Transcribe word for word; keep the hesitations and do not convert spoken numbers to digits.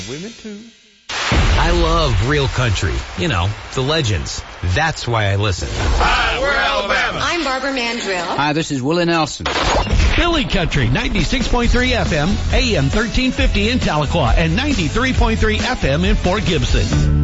Women too. I love real country. You know, the legends. That's why I listen. Hi, we're Alabama. I'm Barbara Mandrill. Hi, this is Willie Nelson. Philly Country, ninety-six point three F M, A M thirteen fifty in Tahlequah, and ninety-three point three F M in Fort Gibson.